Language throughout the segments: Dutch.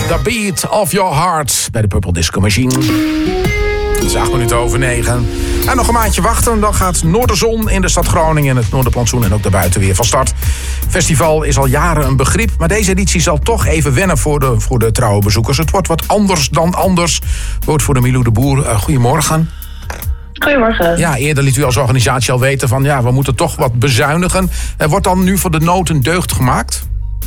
The Beat of Your Heart bij de Purple Disco Machine. Het is 8:08. En nog een maandje wachten, dan gaat Noorderzon in de stad Groningen... het Noorderplantsoen en ook daarbuiten weer van start. Festival is al jaren een begrip, maar deze editie zal toch even wennen voor de trouwe bezoekers. Het wordt wat anders dan anders. Woordvoerder Milou de Boer, goedemorgen. Goedemorgen. Ja, eerder liet u als organisatie al weten van we moeten toch wat bezuinigen. Wordt dan nu voor de nood een deugd gemaakt?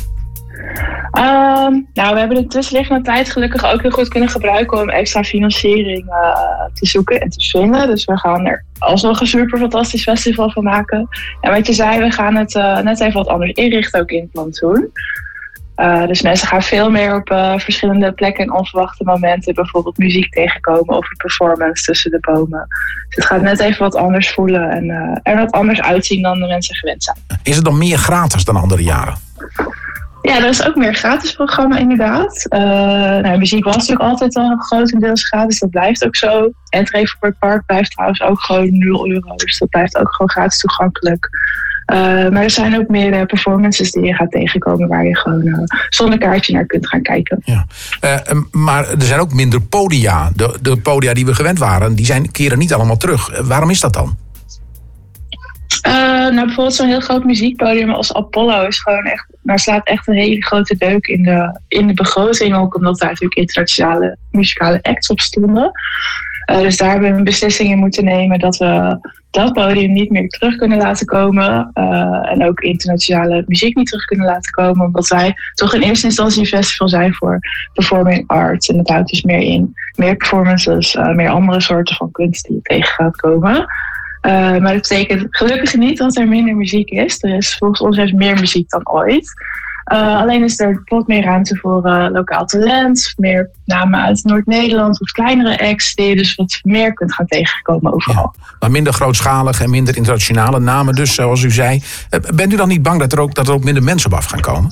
We hebben de tussenliggende tijd gelukkig ook heel goed kunnen gebruiken om extra financiering te zoeken en te vinden. Dus we gaan er alsnog een super fantastisch festival van maken. En wat je zei, we gaan het net even wat anders inrichten ook in het plantsoen. Dus mensen gaan veel meer op verschillende plekken en onverwachte momenten bijvoorbeeld muziek tegenkomen of een performance tussen de bomen. Dus het gaat net even wat anders voelen en er wat anders uitzien dan de mensen gewend zijn. Is het dan meer gratis dan andere jaren? Ja, er is ook meer gratis programma inderdaad. Muziek was natuurlijk altijd al grotendeels gratis, dat blijft ook zo. Entree voor het park blijft trouwens ook gewoon €0, dus dat blijft ook gewoon gratis toegankelijk. Maar er zijn ook meer performances die je gaat tegenkomen waar je gewoon zonder kaartje naar kunt gaan kijken. Ja. Maar er zijn ook minder podia. De podia die we gewend waren, die keren niet allemaal terug. Waarom is dat dan? Bijvoorbeeld zo'n heel groot muziekpodium als Apollo is gewoon echt, slaat echt een hele grote deuk in de begroting. Ook omdat daar natuurlijk internationale muzikale acts op stonden. Dus daar hebben we een beslissing in moeten nemen dat we dat podium niet meer terug kunnen laten komen. En ook internationale muziek niet terug kunnen laten komen. Omdat wij toch in eerste instantie een festival zijn voor performing arts. En dat houdt dus meer in meer performances, meer andere soorten van kunst die je tegen gaat komen. Maar dat betekent gelukkig niet dat er minder muziek is. Er is volgens ons juist meer muziek dan ooit. Alleen is er wat meer ruimte voor lokaal talent. Meer namen uit Noord-Nederland of kleinere acts die je dus wat meer kunt gaan tegenkomen overal. Ja, maar minder grootschalig en minder internationale namen dus, zoals u zei. Bent u dan niet bang dat er ook minder mensen op af gaan komen?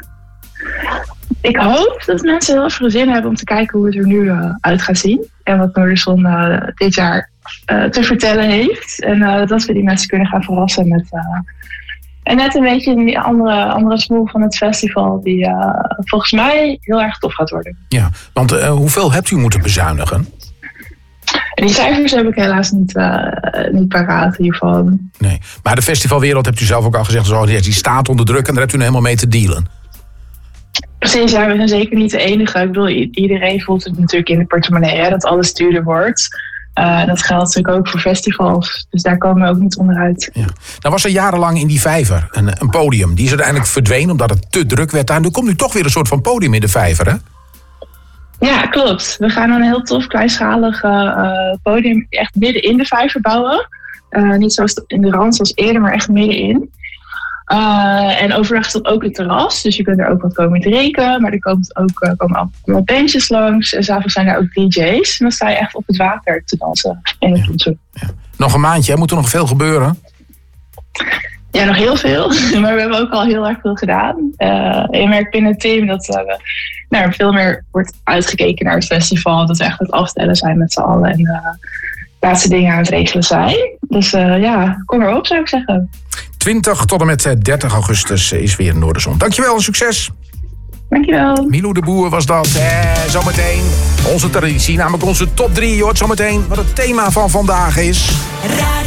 Ik hoop dat mensen heel veel zin hebben om te kijken hoe het er nu uit gaat zien. En wat Noorderzon dit jaar te vertellen heeft. En dat we die mensen kunnen gaan verrassen met en net een beetje die andere smoel van het festival die volgens mij heel erg tof gaat worden. Ja, want hoeveel hebt u moeten bezuinigen? Die cijfers heb ik helaas niet paraat hiervan. Nee, maar de festivalwereld, hebt u zelf ook al gezegd, die staat onder druk en daar hebt u nou helemaal mee te dealen. Precies, ja, we zijn zeker niet de enige. Ik bedoel, iedereen voelt het natuurlijk in de portemonnee, dat alles duurder wordt. Dat geldt natuurlijk ook voor festivals. Dus daar komen we ook niet onderuit. Ja. Nou was er jarenlang in die vijver een podium. Die is uiteindelijk verdwenen omdat het te druk werd. En nu komt nu toch weer een soort van podium in de vijver, hè? Ja, klopt. We gaan een heel tof, kleinschalig podium echt midden in de vijver bouwen. Niet zoals in de rand zoals eerder, maar echt middenin. En overdag is dat ook een terras, dus je kunt er ook wat komen drinken. Maar er komen allemaal bandjes langs. En 's avonds zijn er ook DJ's. En dan sta je echt op het water te dansen in het plantsoen. Ja. Nog een maandje, hè? Moet er nog veel gebeuren? Ja, nog heel veel. Maar we hebben ook al heel erg veel gedaan. Je merkt binnen het team dat veel meer wordt uitgekeken naar het festival. Dat we echt het afstellen zijn met z'n allen. En laatste dingen aan het regelen zijn. Dus kom erop, zou ik zeggen. 20 tot en met 30 augustus is weer Noorderzon. Dankjewel en succes. Dankjewel. Milou de Boer was dat. Zometeen onze traditie, namelijk onze top 3. Je hoort zometeen wat het thema van vandaag is.